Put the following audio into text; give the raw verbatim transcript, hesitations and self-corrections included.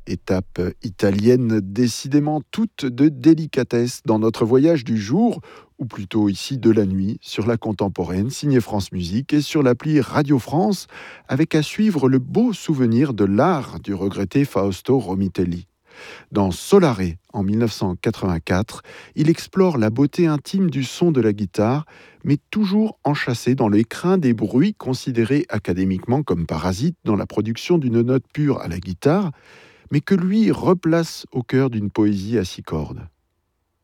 Étape italienne décidément toute de délicatesse dans notre voyage du jour, ou plutôt ici de la nuit, sur la contemporaine signée France Musique et sur l'appli Radio France, avec à suivre le beau souvenir de l'art du regretté Fausto Romitelli. Dans Solare, en dix-neuf cent quatre-vingt-quatre, il explore la beauté intime du son de la guitare, mais toujours enchâssé dans l'écrin des bruits considérés académiquement comme parasites dans la production d'une note pure à la guitare, mais que lui replace au cœur d'une poésie à six cordes.